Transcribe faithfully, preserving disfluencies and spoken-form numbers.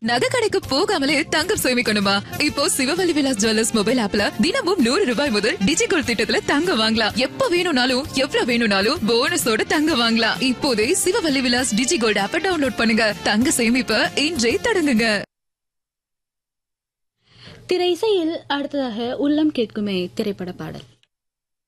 நகை கடைக்கு போகாமலே தங்கம் சேமிக்கணுமா? இப்போ சிவவல்லி விலாஸ் ஜுவல்லர்ஸ் மொபைல் ஆப்ல தினமும் நூறு ரூபாய் முதல் டிஜிகோல்ட் திட்டத்துல தங்கம் வாங்கலாம். எப்ப வேணும்னாலும் எவ்வளவு வேணும்னாலும் போனஸோட தங்கம் வாங்கலாம். இப்போதே சிவவல்லி விலாஸ் டிஜிகோல்ட் ஆப்பை டவுன்லோட் பண்ணுங்க. தங்க சேமிப்ப இன்றே தொடங்குங்க. திரை இசையில் அடுத்ததாக உள்ளம் கேட்குமே திரைப்பட பாடல்.